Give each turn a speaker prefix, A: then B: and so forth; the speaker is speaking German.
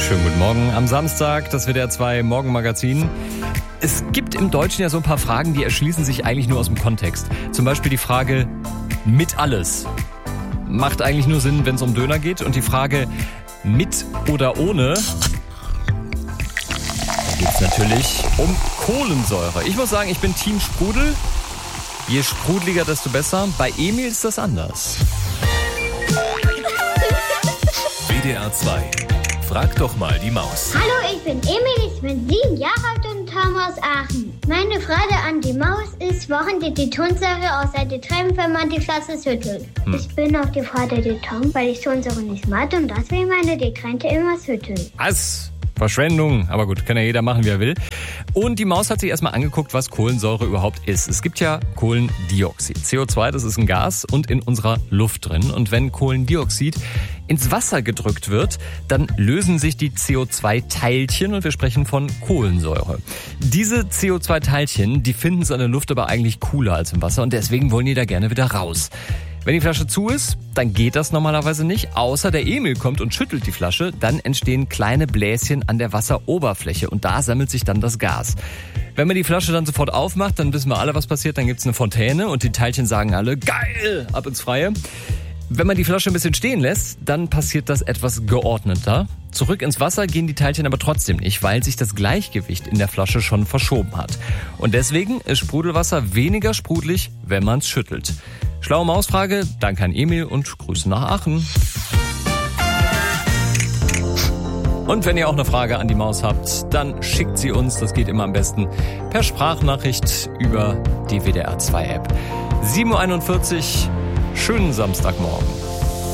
A: Schönen guten Morgen am Samstag, das WDR 2 Morgenmagazin. Es gibt im Deutschen ja so ein paar Fragen, die erschließen sich eigentlich nur aus dem Kontext. Zum Beispiel die Frage mit alles. Macht eigentlich nur Sinn, wenn es um Döner geht. Und die Frage mit oder ohne, da geht es natürlich um Kohlensäure. Ich muss sagen, ich bin Team Sprudel. Je sprudeliger, desto besser. Bei Emil ist das anders.
B: WDR 2. Frag doch mal die Maus.
C: Hallo, ich bin Emil, ich bin 7 Jahre alt und komme aus Aachen. Meine Frage an die Maus ist, woran die Tonsäure außer die Tränen, wenn man die Flasche schüttelt? Ich bin auf die Frage gekommen, weil ich Tonsäure nicht mag und deswegen meine die Tränke immer schütteln.
A: Was? Verschwendung. Aber gut, kann ja jeder machen, wie er will. Und die Maus hat sich erstmal angeguckt, was Kohlensäure überhaupt ist. Es gibt ja Kohlendioxid. CO2, das ist ein Gas und in unserer Luft drin. Und wenn Kohlendioxid ins Wasser gedrückt wird, dann lösen sich die CO2-Teilchen und wir sprechen von Kohlensäure. Diese CO2-Teilchen, die finden es in der Luft aber eigentlich cooler als im Wasser und deswegen wollen die da gerne wieder raus. Wenn die Flasche zu ist, dann geht das normalerweise nicht, außer der Emil kommt und schüttelt die Flasche, dann entstehen kleine Bläschen an der Wasseroberfläche und da sammelt sich dann das Gas. Wenn man die Flasche dann sofort aufmacht, dann wissen wir alle, was passiert, dann gibt's eine Fontäne und die Teilchen sagen alle, geil, ab ins Freie. Wenn man die Flasche ein bisschen stehen lässt, dann passiert das etwas geordneter. Zurück ins Wasser gehen die Teilchen aber trotzdem nicht, weil sich das Gleichgewicht in der Flasche schon verschoben hat. Und deswegen ist Sprudelwasser weniger sprudelig, wenn man es schüttelt. Schlaue Mausfrage, danke an Emil und Grüße nach Aachen. Und wenn ihr auch eine Frage an die Maus habt, dann schickt sie uns, das geht immer am besten, per Sprachnachricht über die WDR 2 App. 7.41 Uhr, schönen Samstagmorgen.